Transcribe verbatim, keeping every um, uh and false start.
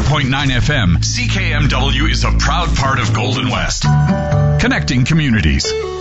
point nine F M, C K M W is a proud part of Golden West. Connecting communities.